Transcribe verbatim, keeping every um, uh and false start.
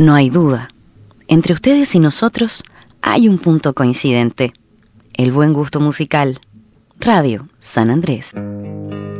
No hay duda. Entre ustedes y nosotros hay un punto coincidente. El buen gusto musical. Radio San Andrés.